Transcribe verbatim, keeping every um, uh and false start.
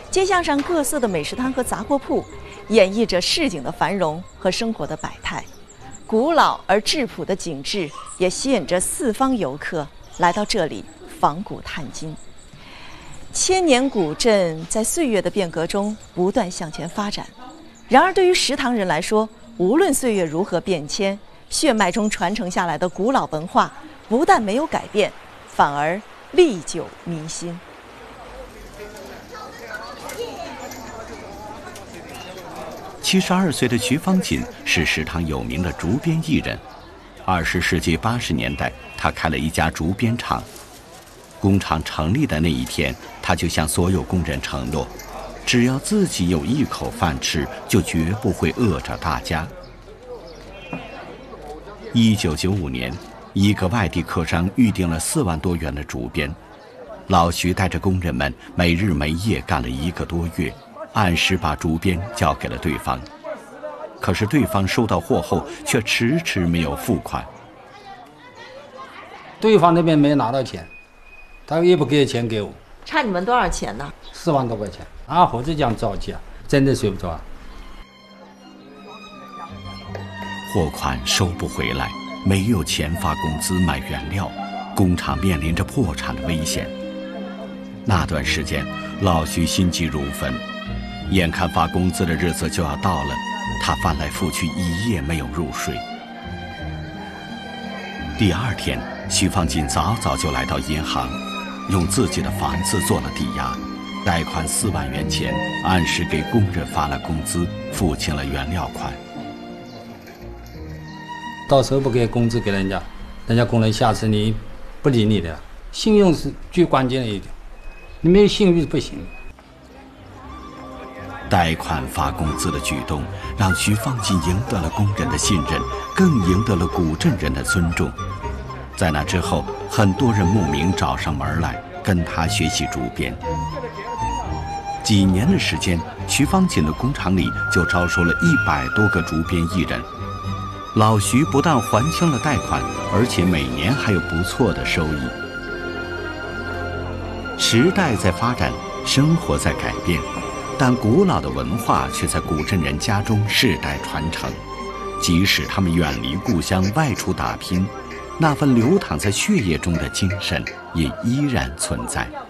街巷上各色的美食摊和杂货铺，演绎着市井的繁荣和生活的百态。古老而质朴的景致也吸引着四方游客来到这里访古探今。千年古镇在岁月的变革中不断向前发展，然而对于石塘人来说，无论岁月如何变迁，血脉中传承下来的古老文化不但没有改变，反而历久弥新。 七十二岁的徐方锦是石塘有名的竹编艺人。二十世纪八十年代，他开了一家竹编厂。工厂成立的那一天，他就向所有工人承诺，只要自己有一口饭吃，就绝不会饿着大家。一九九五年，一个外地客商预定了四万多元的竹编，老徐带着工人们没日没夜干了一个多月，按时把竹编交给了对方。可是对方收到货后却迟迟没有付款。 对方那边没拿到钱，他也不给钱给我。 差你们多少钱呢？ 四万多块钱。俺伙子这样着急啊，真的睡不着啊。 货款收不回来，没有钱发工资买原料，工厂面临着破产的危险。那段时间，老徐心急如焚，眼看发工资的日子就要到了，他翻来覆去一夜没有入睡。第二天，徐方锦早早就来到银行，用自己的房子做了抵押，贷款四万元钱，按时给工人发了工资，付清了原料款。 到时候不给工资给人家，人家工人下次你不理你的。信用是最关键的一点，你没有信誉不行。 贷款发工资的举动让徐方锦赢得了工人的信任，更赢得了古镇人的尊重。在那之后，很多人慕名找上门来跟他学习竹编。几年的时间，徐方锦的工厂里就招收了一百多个竹编艺人。老徐不但还清了贷款，而且每年还有不错的收益。时代在发展，生活在改变，但古老的文化却在古镇人家中世代传承。即使他们远离故乡外出打拼，那份流淌在血液中的精神也依然存在。